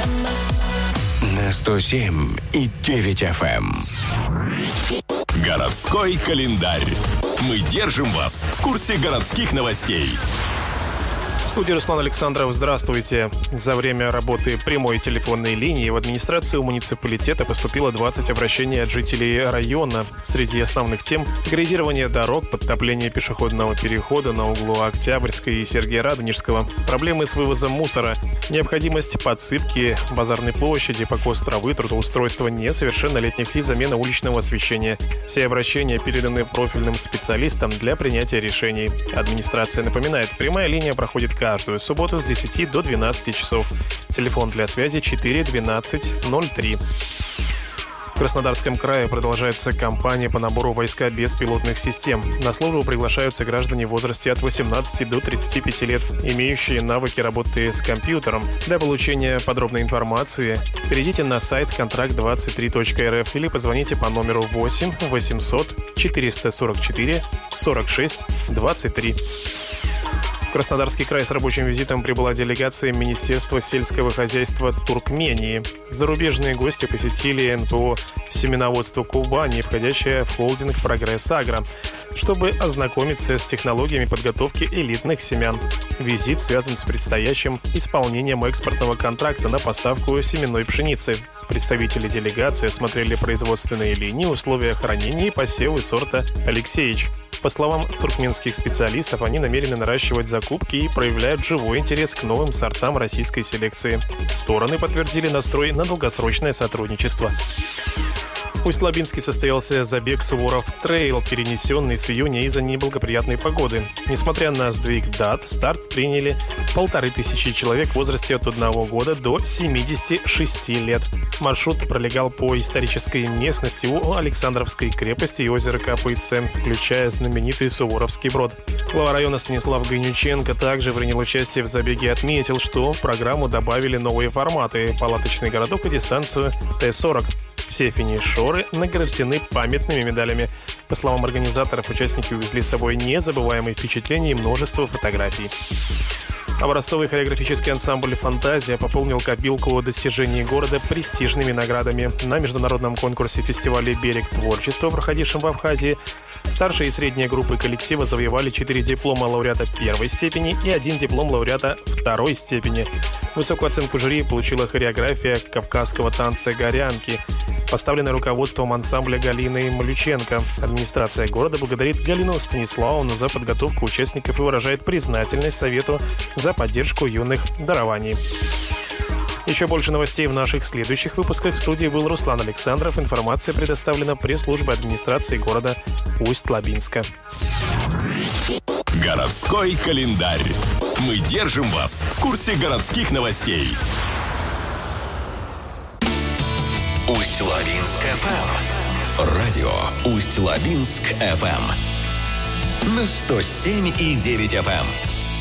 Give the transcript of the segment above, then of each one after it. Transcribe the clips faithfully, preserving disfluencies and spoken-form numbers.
На сто семь и девять эф эм. Городской календарь. Мы держим вас в курсе городских новостей. В студии Руслан Александров. Здравствуйте. За время работы прямой телефонной линии в администрацию муниципалитета поступило двадцать обращений от жителей района. Среди основных тем – грейдирование дорог, подтопление пешеходного перехода на углу Октябрьской и Сергея Радонежского, проблемы с вывозом мусора, необходимость подсыпки базарной площади, покос травы, трудоустройство несовершеннолетних и замена уличного освещения. Все обращения переданы профильным специалистам для принятия решений. Администрация напоминает, прямая линия проходит каждую субботу с десяти до двенадцати часов. Телефон для связи четыре двенадцать ноль три. В Краснодарском крае продолжается кампания по набору войска беспилотных систем. На службу приглашаются граждане в возрасте от восемнадцати до тридцати пяти лет, имеющие навыки работы с компьютером. Для получения подробной информации перейдите на сайт контракт двадцать три точка эр эф или позвоните по номеру восемь восемьсот четыреста сорок четыре сорок шесть двадцать три. В Краснодарский край с рабочим визитом прибыла делегация Министерства сельского хозяйства Туркмении. Зарубежные гости посетили эн пэ о «Семеноводство Кубани», входящее в холдинг «Прогресс Агро», чтобы ознакомиться с технологиями подготовки элитных семян. Визит связан с предстоящим исполнением экспортного контракта на поставку семенной пшеницы. Представители делегации осмотрели производственные линии, условия хранения и посевы сорта «Алексеич». По словам туркменских специалистов, они намерены наращивать закупки и проявляют живой интерес к новым сортам российской селекции. Стороны подтвердили настрой на долгосрочное сотрудничество. В Усть-Лабинске состоялся забег «Суворов Трейл», перенесенный с июня из-за неблагоприятной погоды. Несмотря на сдвиг дат, старт приняли полторы тысячи человек в возрасте от одного года до семидесяти шести лет. Маршрут пролегал по исторической местности у Александровской крепости и озера Копытце, включая знаменитый Суворовский брод. Глава района Станислав Гайнюченко также принял участие в забеге и отметил, что в программу добавили новые форматы – палаточный городок и дистанцию Т сорок. Все финишеры награждены памятными медалями. По словам организаторов, участники увезли с собой незабываемые впечатления и множество фотографий. Образцовый хореографический ансамбль «Фантазия» пополнил копилку достижений города престижными наградами. На международном конкурсе фестиваля «Берег творчества», проходившем в Абхазии, старшие и средние группы коллектива завоевали четыре диплома лауреата первой степени и один диплом лауреата второй степени. Высокую оценку жюри получила хореография кавказского танца «Горянки», поставленная руководством ансамбля Галины Малюченко. Администрация города благодарит Галину Станиславовну за подготовку участников и выражает признательность Совету за поддержку юных дарований. Еще больше новостей в наших следующих выпусках. В студии был Руслан Александров. Информация предоставлена пресс-службой администрации города Усть-Лабинска. Городской календарь. Мы держим вас в курсе городских новостей. Усть-Лабинск эф эм. Радио Усть-Лабинск эф эм. На сто семь и девять эф эм.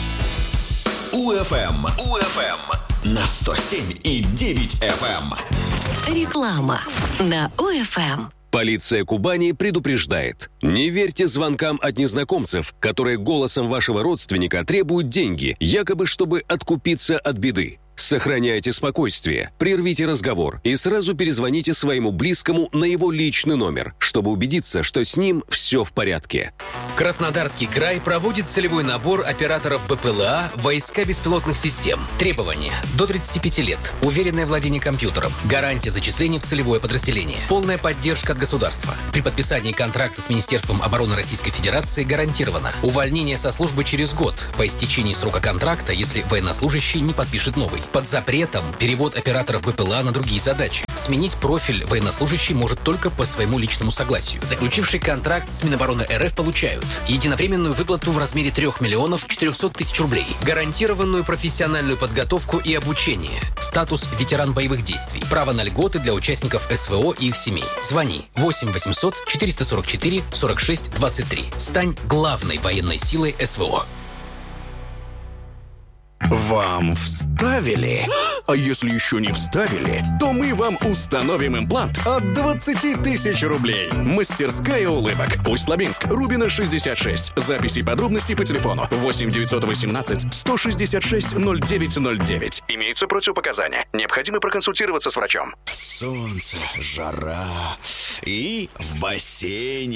УФМ. УФМ. На сто семь и девять эф эм. Реклама на УФМ. Полиция Кубани предупреждает. Не верьте звонкам от незнакомцев, которые голосом вашего родственника требуют деньги, якобы чтобы откупиться от беды. Сохраняйте спокойствие, прервите разговор и сразу перезвоните своему близкому на его личный номер, чтобы убедиться, что с ним все в порядке. Краснодарский край проводит целевой набор операторов бэ пэ эл а «Войска беспилотных систем». Требования: до тридцати пяти лет, уверенное владение компьютером, гарантия зачисления в целевое подразделение, полная поддержка от государства. При подписании контракта с Министерством обороны Российской Федерации гарантировано увольнение со службы через год по истечении срока контракта, если военнослужащий не подпишет новый. Под запретом перевод операторов бэ пэ эл а на другие задачи. Сменить профиль военнослужащий может только по своему личному согласию. Заключивший контракт с Минобороны эр эф получают единовременную выплату в размере трех миллионов четырехсот тысяч рублей, гарантированную профессиональную подготовку и обучение, статус ветеран боевых действий, право на льготы для участников эс вэ о и их семей. Звони восемь восемьсот четыреста сорок четыре сорок шесть двадцать три. Стань главной военной силой эс вэ о. Вам вставили? А если еще не вставили, то мы вам установим имплант от двадцати тысяч рублей. Мастерская улыбок. Усть-Лабинск, Рубина, шестьдесят шесть. Записи и подробности по телефону восемь девятьсот восемнадцать сто шестьдесят шесть ноль девять ноль девять. Имеются противопоказания. Необходимо проконсультироваться с врачом. Солнце, жара и в бассейне.